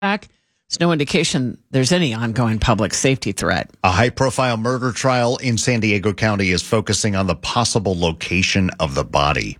back. There's no indication there's any ongoing public safety threat. A high-profile murder trial in San Diego County is focusing on the possible location of the body.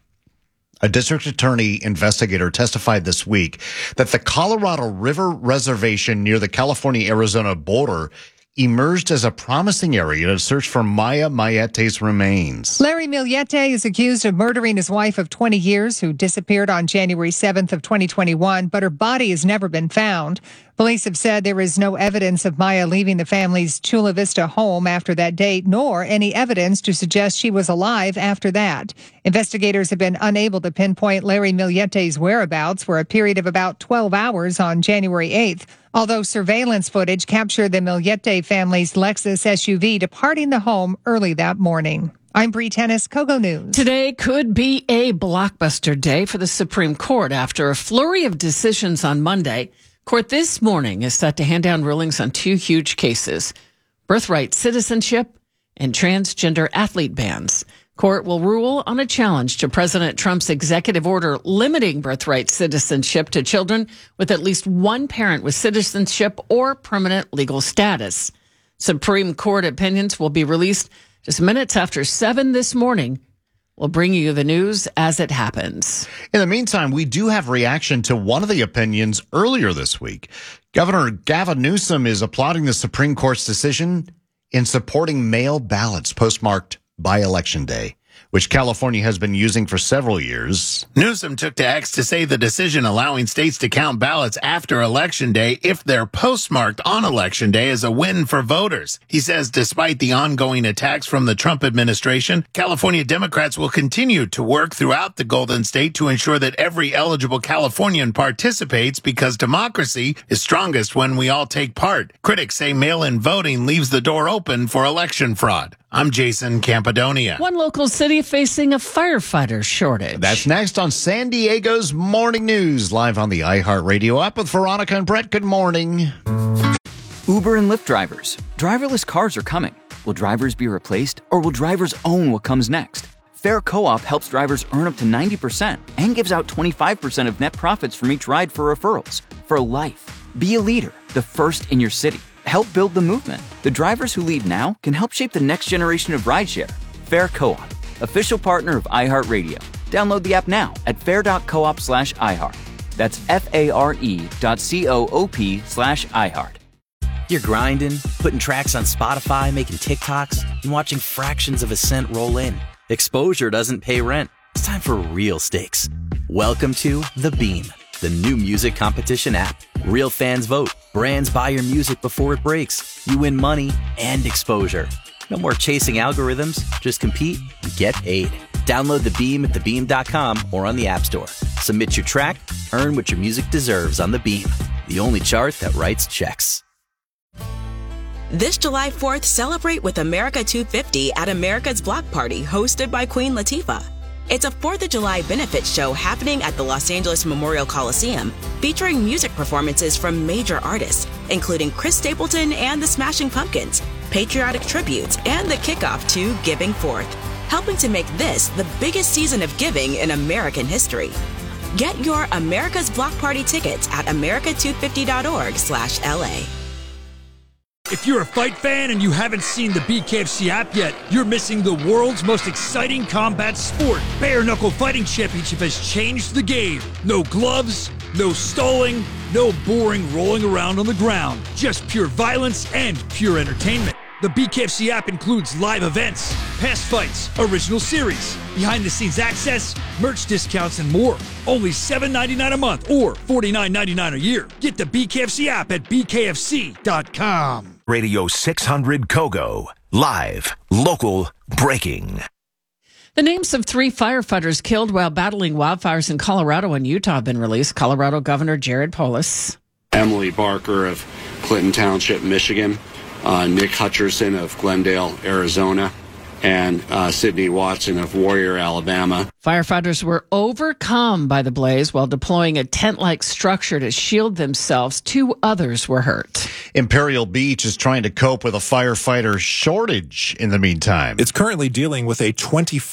A district attorney investigator testified this week that the Colorado River Reservation near the California-Arizona border emerged as a promising area to search for Maya Mayete's remains. Larry Millete is accused of murdering his wife of 20 years, who disappeared on January 7th of 2021, but her body has never been found. Police have said there is no evidence of Maya leaving the family's Chula Vista home after that date, nor any evidence to suggest she was alive after that. Investigators have been unable to pinpoint Larry Millete's whereabouts for a period of about 12 hours on January 8th, although surveillance footage captured the Millete family's Lexus SUV departing the home early that morning. I'm Bree Tennis, Kogo News. Today could be a blockbuster day for the Supreme Court. After a flurry of decisions on Monday, court this morning is set to hand down rulings on two huge cases: birthright citizenship and transgender athlete bans. Court will rule on a challenge to President Trump's executive order limiting birthright citizenship to children with at least one parent with citizenship or permanent legal status. Supreme Court opinions will be released just minutes after 7 this morning. We'll bring you the news as it happens. In the meantime, we do have reaction to one of the opinions earlier this week. Governor Gavin Newsom is applauding the Supreme Court's decision in supporting mail ballots postmarked by Election Day, which California has been using for several years. Newsom took to X to say the decision allowing states to count ballots after Election Day if they're postmarked on Election Day is a win for voters. He says despite the ongoing attacks from the Trump administration, California Democrats will continue to work throughout the Golden State to ensure that every eligible Californian participates, because democracy is strongest when we all take part. Critics say mail-in voting leaves the door open for election fraud. I'm Jason Campidonia. One local city facing a firefighter shortage. That's next on San Diego's Morning News, live on the iHeartRadio app with Veronica and Brett. Good morning. Uber and Lyft drivers. Driverless cars are coming. Will drivers be replaced, or will drivers own what comes next? Fair Co-op helps drivers earn up to 90% and gives out 25% of net profits from each ride for referrals. For life. Be a leader, the first in your city. Help build the movement. The drivers who lead now can help shape the next generation of rideshare. Fair Co-op, official partner of iHeartRadio. Download the app now at fair.coop/iHeart. That's FARE.coop/iHeart. You're grinding, putting tracks on Spotify, making TikToks, and watching fractions of a cent roll in. Exposure doesn't pay rent. It's time for real stakes. Welcome to The Beam, the new music competition app. Real fans vote. Brands buy your music before it breaks. You win money and exposure. No more chasing algorithms. Just compete and get paid. Download The Beam at thebeam.com or on the App Store. Submit your track. Earn what your music deserves on The Beam, the only chart that writes checks. This July 4th, celebrate with America 250 at America's Block Party, hosted by Queen Latifah. It's a 4th of July benefit show happening at the Los Angeles Memorial Coliseum, featuring music performances from major artists, including Chris Stapleton and the Smashing Pumpkins, patriotic tributes, and the kickoff to Giving Forth, helping to make this the biggest season of giving in American history. Get your America's Block Party tickets at america250.org/LA. If you're a fight fan and you haven't seen the BKFC app yet, you're missing the world's most exciting combat sport. Bare Knuckle Fighting Championship has changed the game. No gloves, no stalling, no boring rolling around on the ground. Just pure violence and pure entertainment. The BKFC app includes live events, past fights, original series, behind-the-scenes access, merch discounts, and more. Only $7.99 a month or $49.99 a year. Get the BKFC app at bkfc.com. Radio 600 Kogo. Live, local, breaking. The names of 3 firefighters killed while battling wildfires in Colorado and Utah have been released. Colorado Governor Jared Polis. Emily Barker of Clinton Township, Michigan. Nick Hutcherson of Glendale, Arizona, and Sidney Watson of Warrior, Alabama. Firefighters were overcome by the blaze while deploying a tent-like structure to shield themselves. 2 others were hurt. Imperial Beach is trying to cope with a firefighter shortage in the meantime. It's currently dealing with a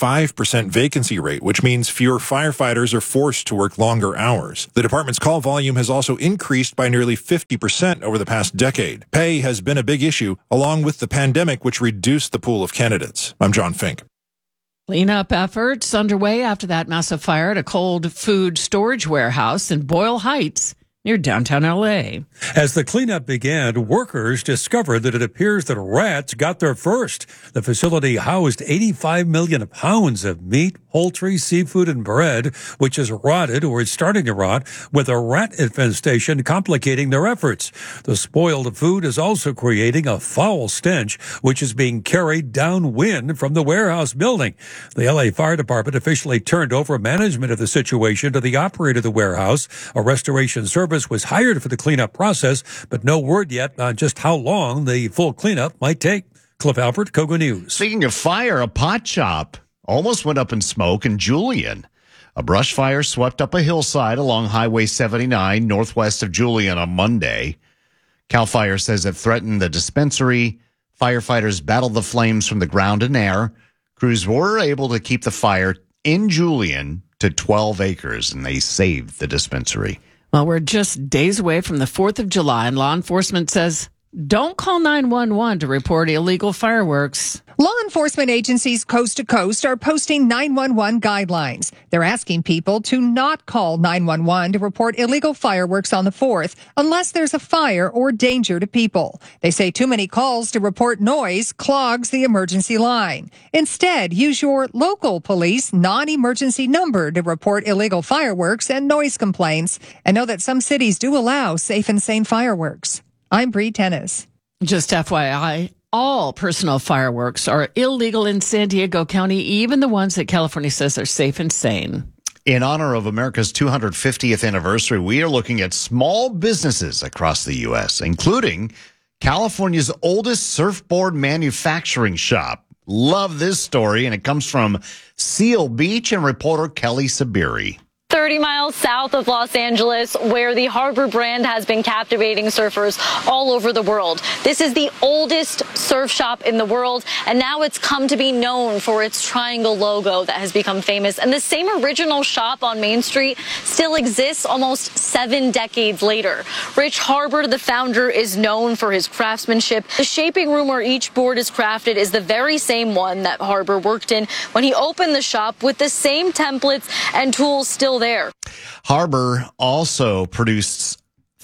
25% vacancy rate, which means fewer firefighters are forced to work longer hours. The department's call volume has also increased by nearly 50% over the past decade. Pay has been a big issue, along with the pandemic, which reduced the pool of candidates. I'm John Fink. Cleanup efforts underway after that massive fire at a cold food storage warehouse in Boyle Heights near downtown L.A. As the cleanup began, workers discovered that it appears that rats got there first. The facility housed 85 million pounds of meat, poultry, seafood, and bread, which is rotted or is starting to rot, with a rat infestation complicating their efforts. The spoiled food is also creating a foul stench, which is being carried downwind from the warehouse building. The L.A. Fire Department officially turned over management of the situation to the operator of the warehouse. A restoration service was hired for the cleanup process, but no word yet on just how long the full cleanup might take. Cliff Alford, Kogo News. Speaking of fire, a pot shop almost went up in smoke in Julian. A brush fire swept up a hillside along Highway 79 northwest of Julian on Monday. CAL FIRE says it threatened the dispensary. Firefighters battled the flames from the ground and air. Crews were able to keep the fire in Julian to 12 acres, and they saved the dispensary. Well, we're just days away from the 4th of July, and law enforcement says don't call 911 to report illegal fireworks. Law enforcement agencies coast to coast are posting 911 guidelines. They're asking people to not call 911 to report illegal fireworks on the 4th unless there's a fire or danger to people. They say too many calls to report noise clogs the emergency line. Instead, use your local police non-emergency number to report illegal fireworks and noise complaints, and know that some cities do allow safe and sane fireworks. I'm Bree Tennis. Just FYI, all personal fireworks are illegal in San Diego County, even the ones that California says are safe and sane. In honor of America's 250th anniversary, we are looking at small businesses across the U.S., including California's oldest surfboard manufacturing shop. Love this story, and it comes from Seal Beach and reporter Kelly Sabiri. 30 miles south of Los Angeles, where the Harbor brand has been captivating surfers all over the world. This is the oldest surf shop in the world, and now it's come to be known for its triangle logo that has become famous. And the same original shop on Main Street still exists almost 7 decades later. Rich Harbor, the founder, is known for his craftsmanship. The shaping room where each board is crafted is the very same one that Harbor worked in when he opened the shop, with the same templates and tools still there. Harbor also produced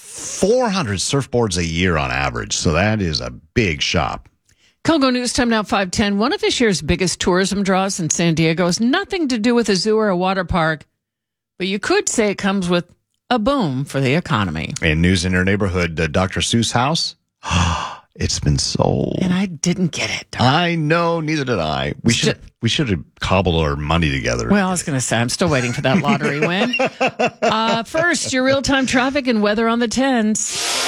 400 surfboards a year on average, so that is a big shop. Kogo News Time now 5:10. One of this year's biggest tourism draws in San Diego has nothing to do with a zoo or a water park, but you could say it comes with a boom for the economy. In news in your neighborhood, Dr. Seuss house, it's been sold. And I didn't get it. I know, neither did I. We should have cobbled our money together. Well, I was going to say, I'm still waiting for that lottery win. First, your real-time traffic and weather on the 10s.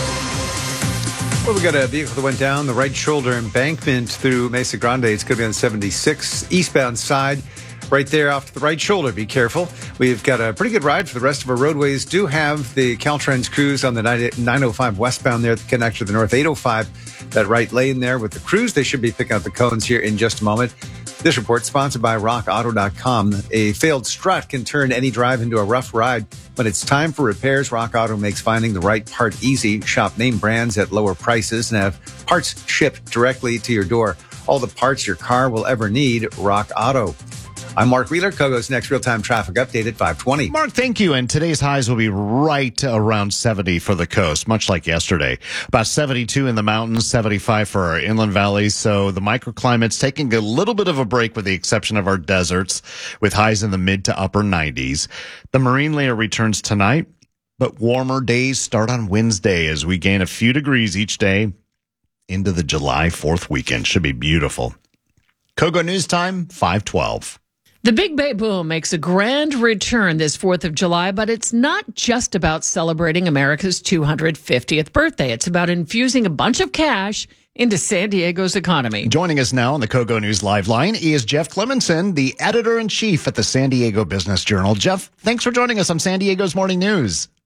Well, we got a vehicle that went down the right shoulder embankment through Mesa Grande. It's going to be on 76 eastbound side. Right there off to the right shoulder. Be careful. We've got a pretty good ride for the rest of our roadways. Do have the Caltrans crews on the 905 westbound there at the connection to the North 805. That right lane there with the crews. They should be picking up the cones here in just a moment. This report sponsored by RockAuto.com. A failed strut can turn any drive into a rough ride. When it's time for repairs, Rock Auto makes finding the right part easy. Shop name brands at lower prices and have parts shipped directly to your door. All the parts your car will ever need, Rock Auto. I'm Mark Wheeler. Kogo's next real-time traffic update at 5:20. Mark, thank you. And today's highs will be right around 70 for the coast, much like yesterday. About 72 in the mountains, 75 for our inland valleys. So the microclimate's taking a little bit of a break with the exception of our deserts, with highs in the mid to upper 90s. The marine layer returns tonight, but warmer days start on Wednesday as we gain a few degrees each day into the July 4th weekend. Should be beautiful. Kogo News Time, 5:12. The Big Bay Boom makes a grand return this 4th of July, but it's not just about celebrating America's 250th birthday. It's about infusing a bunch of cash into San Diego's economy. Joining us now on the Kogo News Live Line is Jeff Clemenson, the editor-in-chief at the San Diego Business Journal. Jeff, thanks for joining us on San Diego's Morning News.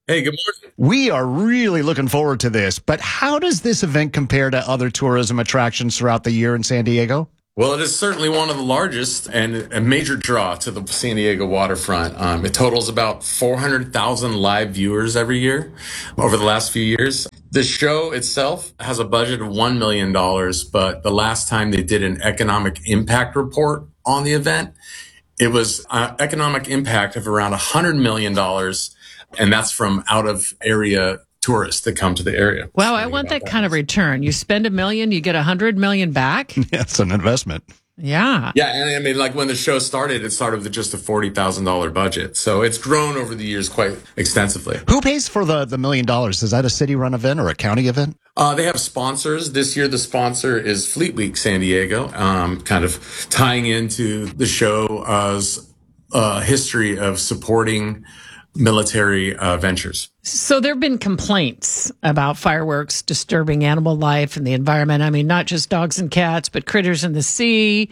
Hey, good morning. We are really looking forward to this, but how does this event compare to other tourism attractions throughout the year in San Diego? Well, it is certainly one of the largest and a major draw to the San Diego waterfront. It totals about 400,000 live viewers every year over the last few years. The show itself has a budget of $1 million, but the last time they did an economic impact report on the event, it was economic impact of around $100 million. And that's from out of area tourists that come to the area. Wow, I want that kind of return. You spend $1 million, you get $100 million back. Yeah, it's an investment. Yeah. Yeah, and I mean, like when the show started, it started with just a $40,000 budget. So it's grown over the years quite extensively. Who pays for the $1 million? Is that a city-run event or a county event? They have sponsors. This year, the sponsor is Fleet Week San Diego, kind of tying into the show's history of supporting military ventures. So there have been complaints about fireworks disturbing animal life and the environment. I mean, not just dogs and cats, but critters in the sea.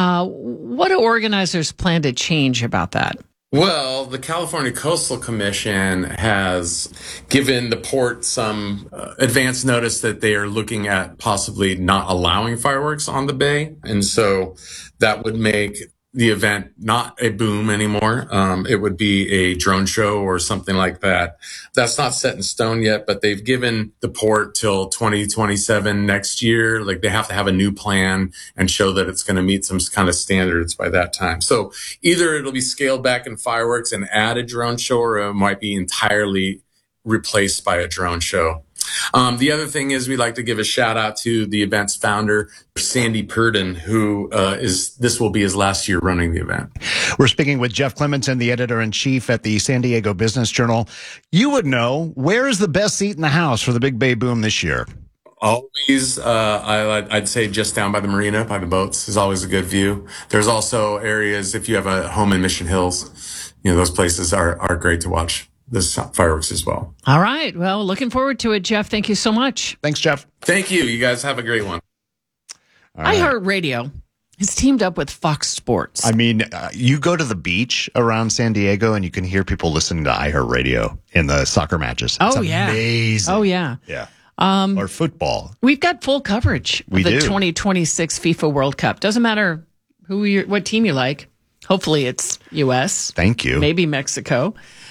What do organizers plan to change about that? Well, the California Coastal Commission has given the port some advance notice that they are looking at possibly not allowing fireworks on the bay. And so that would make the event not a boom anymore. It would be a drone show or something like that. That's not set in stone yet, but they've given the port till 2027 next year. Like they have to have a new plan and show that it's going to meet some kind of standards by that time. So either it'll be scaled back in fireworks and add a drone show, or it might be entirely replaced by a drone show. The other thing is we'd like to give a shout out to the event's founder, Sandy Purdon, who this will be his last year running the event. We're speaking with Jeff Clementson, the editor-in-chief at the San Diego Business Journal. You would know, where is the best seat in the house for the Big Bay Boom this year? Always, I'd say just down by the marina, by the boats, is always a good view. There's also areas, if you have a home in Mission Hills, those places are great to watch this fireworks as well. All right. Well, looking forward to it, Jeff. Thank you so much. Thanks, Jeff. Thank you. You guys have a great one. Right. iHeartRadio has teamed up with Fox Sports. I mean, you go to the beach around San Diego and you can hear people listening to iHeartRadio in the soccer matches. Oh, it's yeah. Amazing. Oh, yeah. Yeah. Or football. We've got full coverage of the 2026 FIFA World Cup. Doesn't matter what team you like. Hopefully it's U.S. Thank you. Maybe Mexico.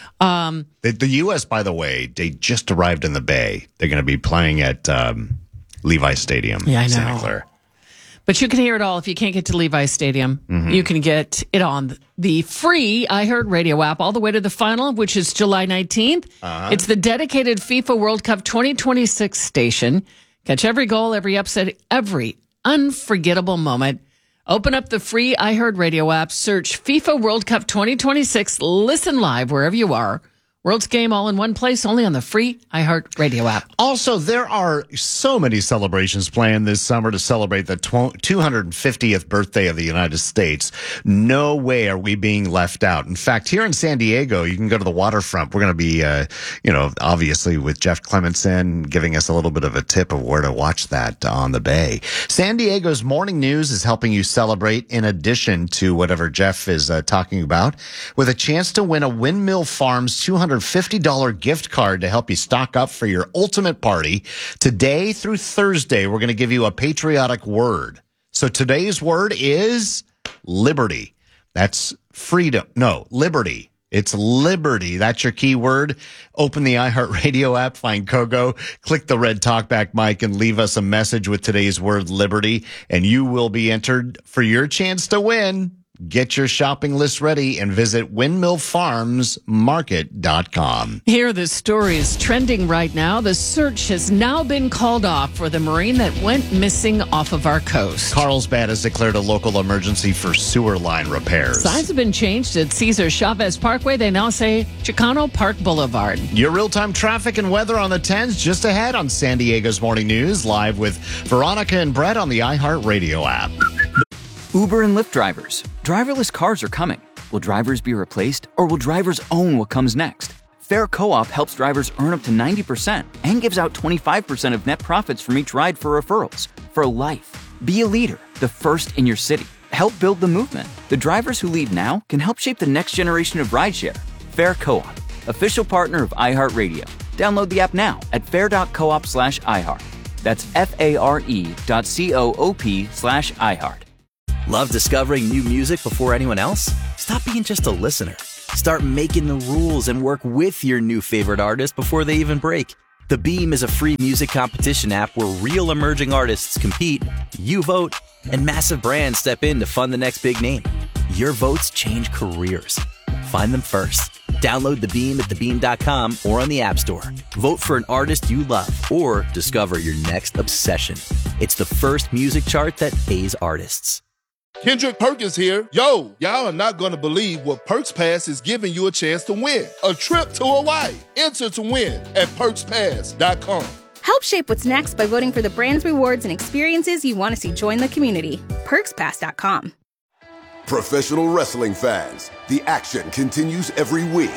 The U.S., by the way, they just arrived in the Bay. They're going to be playing at Levi Stadium in Santa Clara. But you can hear it all. If you can't get to Levi Stadium, you can get it on the free iHeartRadio app all the way to the final, which is July 19th. It's the dedicated FIFA World Cup 2026 station. Catch every goal, every upset, every unforgettable moment. Open up the free iHeartRadio app, search FIFA World Cup 2026, listen live wherever you are. World's game all in one place, only on the free iHeartRadio app. Also, there are so many celebrations planned this summer to celebrate the 250th birthday of the United States. No way are we being left out. In fact, here in San Diego, you can go to the waterfront. We're going to be, obviously with Jeff Clementson giving us a little bit of a tip of where to watch that on the bay. San Diego's Morning News is helping you celebrate in addition to whatever Jeff is talking about, with a chance to win a Windmill Farms $250 gift card to help you stock up for your ultimate party. Today through Thursday, we're going to give you a patriotic word. So today's word is liberty. That's freedom. No, liberty. It's liberty. That's your key word. Open the iHeartRadio app, find Kogo, click the red talkback mic, and leave us a message with today's word, liberty, and you will be entered for your chance to win. Get your shopping list ready and visit windmillfarmsmarket.com. Here, the story is trending right now. The search has now been called off for the Marine that went missing off of our coast. Carlsbad has declared a local emergency for sewer line repairs. Signs have been changed at Cesar Chavez Parkway. They now say Chicano Park Boulevard. Your real-time traffic and weather on the 10s just ahead on San Diego's Morning News, live with Veronica and Brett on the iHeartRadio app. Uber and Lyft drivers. Driverless cars are coming. Will drivers be replaced, or will drivers own what comes next? Fair Co-op helps drivers earn up to 90% and gives out 25% of net profits from each ride for referrals. For life. Be a leader, the first in your city. Help build the movement. The drivers who lead now can help shape the next generation of rideshare. Fair Co-op. official partner of iHeartRadio. Download the app now at fair.coop/iHeart. That's FARE.coop/iHeart. Love discovering new music before anyone else? Stop being just a listener. Start making the rules and work with your new favorite artist before they even break. The Beam is a free music competition app where real emerging artists compete, you vote, and massive brands step in to fund the next big name. Your votes change careers. Find them first. Download The Beam at thebeam.com or on the App Store. Vote for an artist you love or discover your next obsession. It's the first music chart that pays artists. Kendrick Perkins here. Yo, y'all are not going to believe what Perks Pass is giving you a chance to win. A trip to Hawaii. Enter to win at PerksPass.com. Help shape what's next by voting for the brands, rewards, and experiences you want to see join the community. PerksPass.com. Professional wrestling fans, the action continues every week.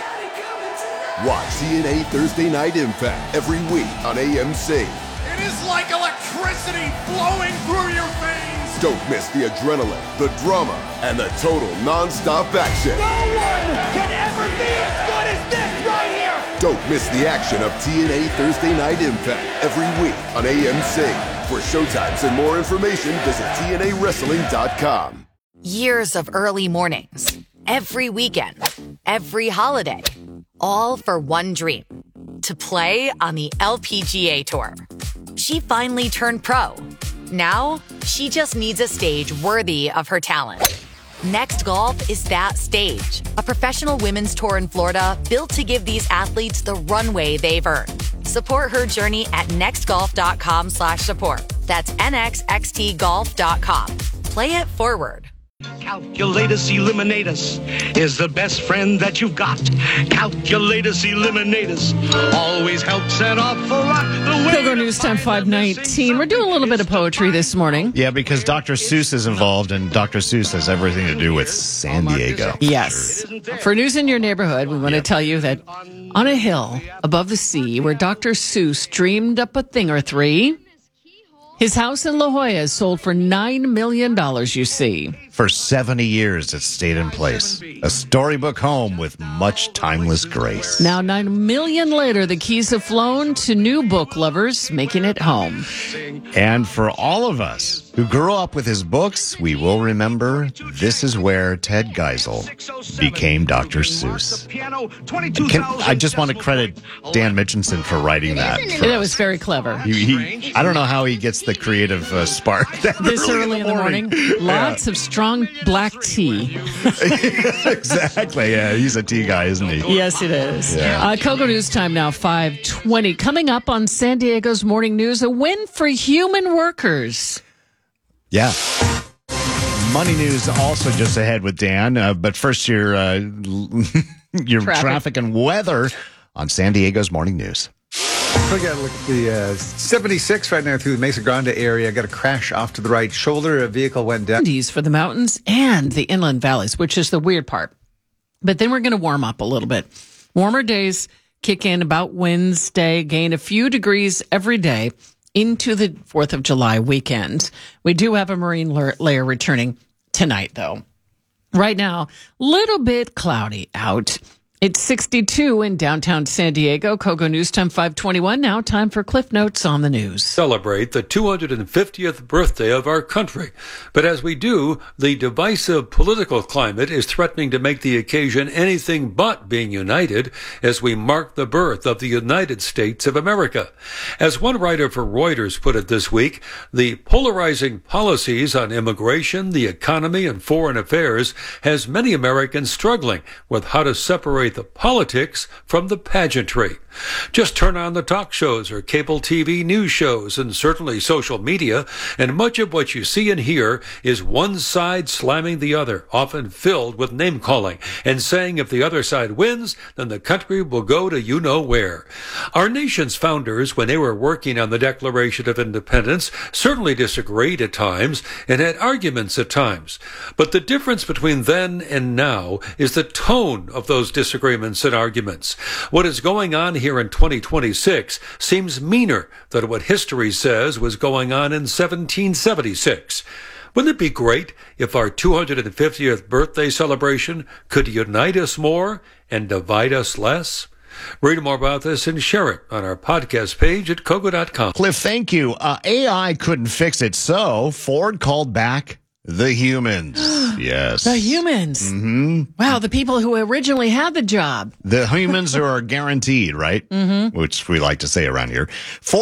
Watch TNA Thursday Night Impact every week on AMC. It is like electricity flowing through your veins. Don't miss the adrenaline, the drama, and the total non-stop action. No one can ever be as good as this right here. Don't miss the action of TNA Thursday Night Impact every week on AMC. For showtimes and more information, visit TNAWrestling.com. Years of early mornings, every weekend, every holiday, all for one dream, to play on the LPGA Tour. She finally turned pro. Now, she just needs a stage worthy of her talent. Next Golf is that stage, a professional women's tour in Florida built to give these athletes the runway they've earned. Support her journey at nextgolf.com/support. That's nxxtgolf.com. Play it forward. Calculatus Eliminatus is the best friend that you've got. Calculatus Eliminatus always helps an awful lot. Kogo News Time 519. We're doing a little bit of poetry this morning. Yeah, because Dr. Seuss is involved, and Dr. Seuss has everything to do with San Diego. Yes. For news in your neighborhood, we want to tell you that on a hill above the sea where Dr. Seuss dreamed up a thing or three, his house in La Jolla is sold for $9 million, you see. For 70 years, it stayed in place. A storybook home with much timeless grace. Now, 9 million later, the keys have flown to new book lovers, making it home. And for all of us who grew up with his books, we will remember this is where Ted Geisel became Dr. Seuss. I just want to credit Dan Mitchinson for writing that. That was very clever. I don't know how he gets the creative spark this early in the morning. Lots of strong black tea. Exactly. Yeah, he's a tea guy, isn't he? Yes, it is. Yeah. Kogo News Time now, 5:20. Coming up on San Diego's Morning News, a win for human workers. Yeah. Money news also just ahead with Dan. But first, your traffic and weather on San Diego's Morning News. We got to look at the 76 right now through the Mesa Grande area. Got a crash off to the right shoulder. A vehicle went down. For the mountains and the inland valleys, which is the weird part. But then we're going to warm up a little bit. Warmer days kick in about Wednesday, gain a few degrees every day into the 4th of July weekend. We do have a marine layer returning tonight, though. Right now, little bit cloudy out. It's 62 in downtown San Diego. Kogo News Time 521. Now time for Cliff Notes on the news. Celebrate the 250th birthday of our country. But as we do, the divisive political climate is threatening to make the occasion anything but being united as we mark the birth of the United States of America. As one writer for Reuters put it this week, the polarizing policies on immigration, the economy, and foreign affairs has many Americans struggling with how to separate the politics from the pageantry. Just turn on the talk shows or cable TV news shows and certainly social media, and much of what you see and hear is one side slamming the other, often filled with name-calling, and saying if the other side wins, then the country will go to you-know-where. Our nation's founders, when they were working on the Declaration of Independence, certainly disagreed at times and had arguments at times. But the difference between then and now is the tone of those disagreements and arguments. What is going on here in 2026 seems meaner than what history says was going on in 1776. Wouldn't it be great if our 250th birthday celebration could unite us more and divide us less? Read more about this and share it on our podcast page at Kogo.com. Cliff, thank you. AI couldn't fix it, so Ford called back the humans. Yes. The humans. Mm-hmm. Wow, the people who originally had the job. The humans are guaranteed, right? Mm-hmm. Which we like to say around here.